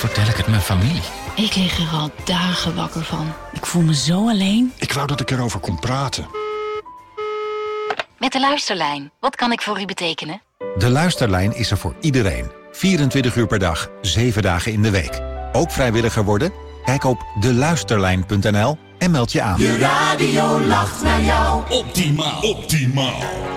vertel ik het mijn familie? Ik lig er al dagen wakker van. Ik voel me zo alleen. Ik wou dat ik erover kon praten. Met de Luisterlijn. Wat kan ik voor u betekenen? De Luisterlijn is er voor iedereen. 24 uur per dag, 7 dagen in de week. Ook vrijwilliger worden? Kijk op deluisterlijn.nl en meld je aan. Je radio lacht naar jou. Optimaal.